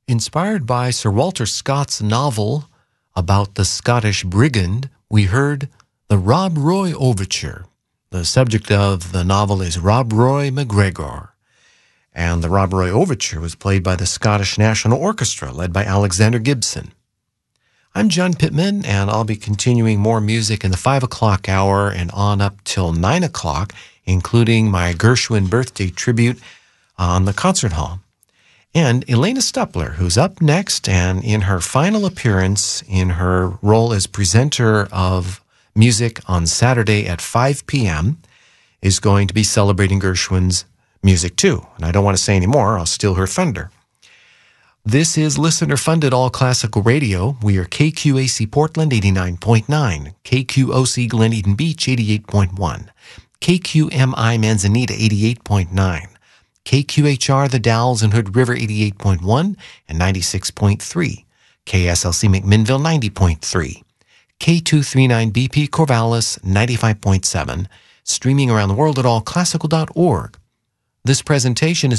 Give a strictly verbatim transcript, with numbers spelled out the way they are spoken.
Inspired by Sir Walter Scott's novel about the Scottish brigand, we heard the Rob Roy Overture. The subject of the novel is Rob Roy MacGregor, and the Rob Roy Overture was played by the Scottish National Orchestra, led by Alexander Gibson. I'm John Pittman, and I'll be continuing more music in the five o'clock hour and on up till nine o'clock, including my Gershwin birthday tribute on the concert hall. And Elena Stupler, who's up next and in her final appearance in her role as presenter of music on Saturday at five p.m., is going to be celebrating Gershwin's music too. And I don't want to say any more, I'll steal her thunder. This is listener-funded All Classical Radio. We are K Q A C Portland eighty-nine point nine, K Q O C Glen Eden Beach eighty-eight point one, K Q M I Manzanita eighty-eight point nine, K Q H R The Dalles and Hood River eighty-eight point one and ninety-six point three, K S L C McMinnville ninety point three, K two thirty-nine B P Corvallis ninety-five point seven, streaming around the world at all classical dot org. This presentation is